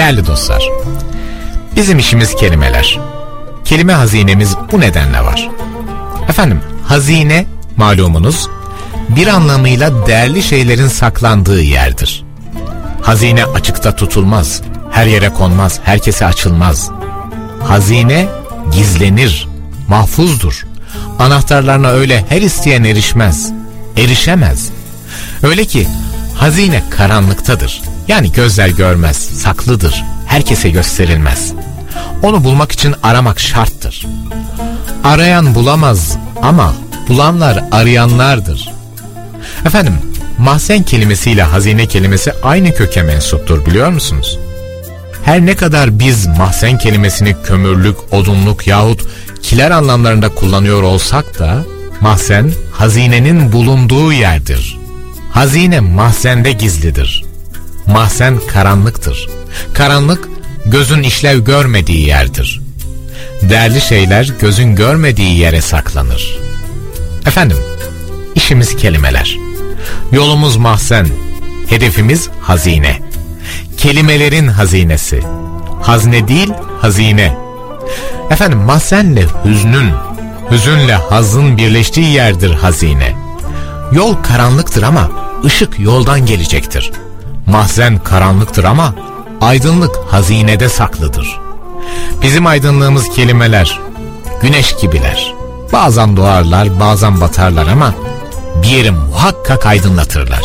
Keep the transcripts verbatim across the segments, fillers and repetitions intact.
Değerli dostlar, bizim işimiz kelimeler. Kelime hazinemiz bu nedenle var. Efendim, hazine malumunuz bir anlamıyla değerli şeylerin saklandığı yerdir. Hazine açıkta tutulmaz, her yere konmaz, herkese açılmaz. Hazine gizlenir, mahfuzdur. Anahtarlarına öyle her isteyen erişmez, erişemez. Öyle ki hazine karanlıktadır. Yani gözler görmez, saklıdır, herkese gösterilmez. Onu bulmak için aramak şarttır. Arayan bulamaz ama bulanlar arayanlardır. Efendim, mahzen kelimesiyle hazine kelimesi aynı köke mensuptur, biliyor musunuz? Her ne kadar biz mahzen kelimesini kömürlük, odunluk yahut kiler anlamlarında kullanıyor olsak da mahzen hazinenin bulunduğu yerdir. Hazine mahzende gizlidir. Mahzen karanlıktır. Karanlık gözün işlev görmediği yerdir. Değerli şeyler gözün görmediği yere saklanır. Efendim, işimiz kelimeler. Yolumuz mahzen, hedefimiz hazine. Kelimelerin hazinesi. Hazne değil, hazine. Efendim, mahzenle hüznün, hüzünle hazın birleştiği yerdir hazine. Yol karanlıktır ama ışık yoldan gelecektir. Mahzen karanlıktır ama aydınlık hazinede saklıdır. Bizim aydınlığımız kelimeler, güneş gibiler. Bazen doğarlar, bazen batarlar ama bir yeri muhakkak aydınlatırlar.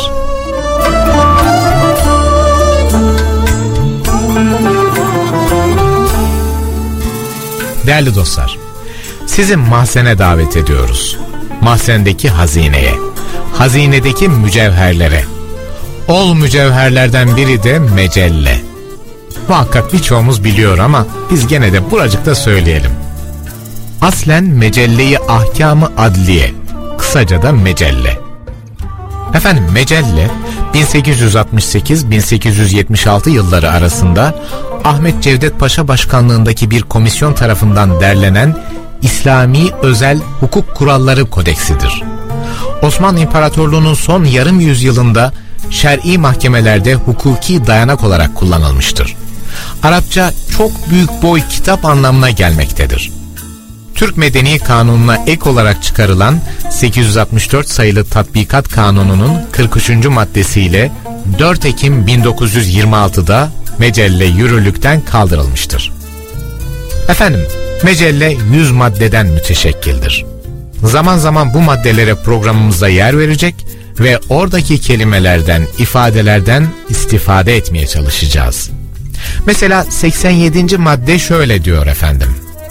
Değerli dostlar, sizi mahzene davet ediyoruz. Mahzendeki hazineye, hazinedeki mücevherlere. Ol mücevherlerden biri de mecelle. Muhakkak birçoğumuz biliyor ama biz gene de buracıkta söyleyelim. Aslen Mecelle-i Ahkâm-ı Adliye, kısaca da mecelle. Efendim, mecelle bin sekiz yüz altmış sekiz bin sekiz yüz yetmiş altı yılları arasında Ahmet Cevdet Paşa başkanlığındaki bir komisyon tarafından derlenen İslami Özel Hukuk Kuralları Kodeksidir. Osmanlı İmparatorluğu'nun son yarım yüzyılında şer'i mahkemelerde hukuki dayanak olarak kullanılmıştır. Arapça çok büyük boy kitap anlamına gelmektedir. Türk Medeni Kanunu'na ek olarak çıkarılan sekiz yüz altmış dört sayılı Tatbikat Kanunu'nun kırk üçüncü maddesiyle dört Ekim bin dokuz yüz yirmi altıda mecelle yürürlükten kaldırılmıştır. Efendim, mecelle yüz maddeden müteşekkildir. Zaman zaman bu maddelere programımızda yer verecek ve oradaki kelimelerden, ifadelerden istifade etmeye çalışacağız. Mesela seksen yedinci madde şöyle diyor efendim.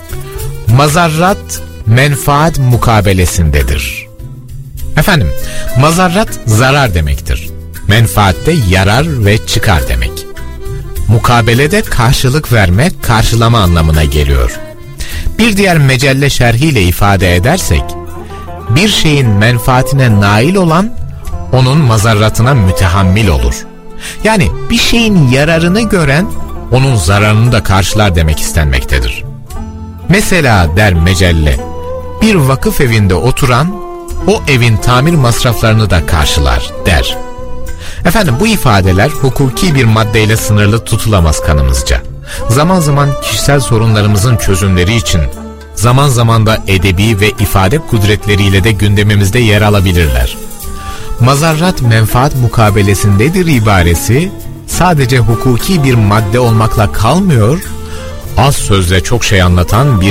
Mazarrat menfaat mukabelesindedir. Efendim, mazarrat zarar demektir. Menfaatte yarar ve çıkar demek. Mukabelede karşılık verme, karşılama anlamına geliyor. Bir diğer mecelle şerhiyle ifade edersek, bir şeyin menfaatine nail olan, onun mazarratına mütehammil olur. Yani bir şeyin yararını gören, onun zararını da karşılar demek istenmektedir. Mesela der mecelle, bir vakıf evinde oturan, o evin tamir masraflarını da karşılar der. Efendim, bu ifadeler hukuki bir maddeyle sınırlı tutulamaz kanımızca. Zaman zaman kişisel sorunlarımızın çözümleri için, zaman zaman da edebi ve ifade kudretleriyle de gündemimizde yer alabilirler. Mazarrat menfaat mukabelesindedir ibaresi sadece hukuki bir madde olmakla kalmıyor, az sözle çok şey anlatan bir